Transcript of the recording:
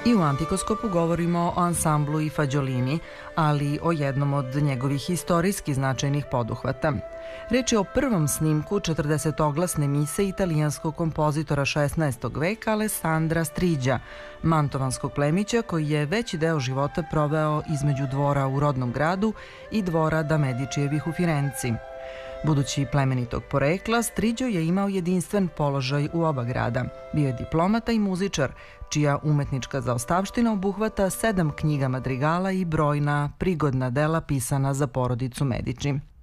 I u Antikoskopu govorimo o ansamblu i Fagiolini, ali o jednom od njegovih istorijski značajnih poduhvata. Reč je o prvom snimku 40-oglasne mise italijanskog kompozitora 16. veka Alessandra Striđa, mantovanskog plemića koji je veći deo života proveo između dvora u rodnom gradu i dvora da Medičijevih u Firenci. Budući plemenitog porekla, Striđo je imao jedinstven položaj u oba grada. Bio je diplomata i muzičar, čija umetnička zaostavština obuhvata 7 knjiga madrigala i brojna prigodna dela pisana za porodicu Mediči.